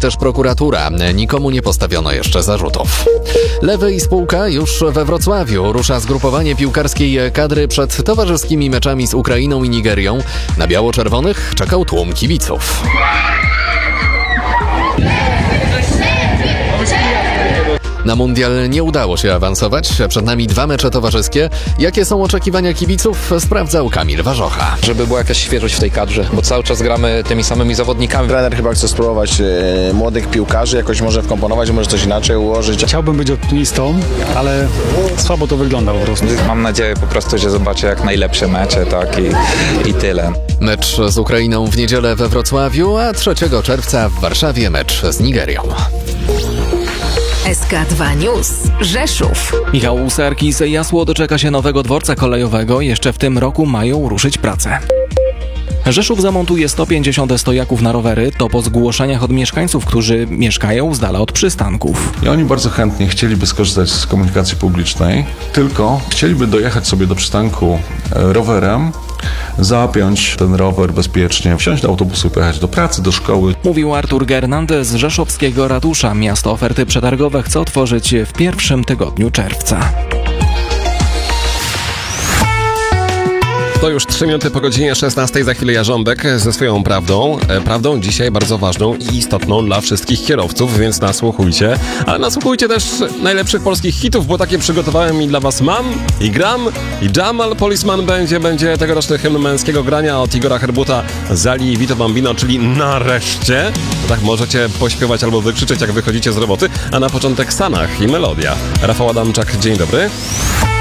też prokuratura. Nikomu nie postawiono jeszcze zarzutów. Lewy i spółka już we Wrocławiu. Rusza zgrupowanie piłkarskiej kadry przed towarzyskimi meczami z Ukrainą i Nigerią. Na biało-czerwonych czekał tłum kibiców. Na mundial nie udało się awansować. Przed nami 2 mecze towarzyskie. Jakie są oczekiwania kibiców? Sprawdzał Kamil Warzocha. Żeby była jakaś świeżość w tej kadrze, bo cały czas gramy tymi samymi zawodnikami. Trener chyba chce spróbować młodych piłkarzy, jakoś może wkomponować, może coś inaczej ułożyć. Chciałbym być optymistą, ale słabo to wygląda po prostu. Mam nadzieję po prostu, że zobaczę jak najlepsze mecze, tak i tyle. Mecz z Ukrainą w niedzielę we Wrocławiu, a 3 czerwca w Warszawie mecz z Nigerią. SK2 News. Rzeszów. Michał Łusarki z Jasło doczeka się nowego dworca kolejowego. Jeszcze w tym roku mają ruszyć prace. Rzeszów zamontuje 150 stojaków na rowery. To po zgłoszeniach od mieszkańców, którzy mieszkają z dala od przystanków. I oni bardzo chętnie chcieliby skorzystać z komunikacji publicznej, tylko chcieliby dojechać sobie do przystanku rowerem, zapiąć ten rower bezpiecznie, wsiąść do autobusu i pojechać do pracy, do szkoły. Mówił Artur Gernandez z rzeszowskiego ratusza. Miasto oferty przetargowe chce otworzyć w pierwszym tygodniu czerwca. To już 3 minuty po godzinie 16. Za chwilę Jarząbek ze swoją prawdą. Prawdą dzisiaj bardzo ważną i istotną dla wszystkich kierowców, więc nasłuchujcie. Ale nasłuchujcie też najlepszych polskich hitów, bo takie przygotowałem i dla was mam, i gram, i Jamal Policeman będzie tegoroczny hymn męskiego grania od Igora Herbuta, Zali i Vito Bambino, czyli nareszcie. Tak możecie pośpiewać albo wykrzyczeć, jak wychodzicie z roboty. A na początek Sanach i melodia. Rafał Adamczak, dzień dobry.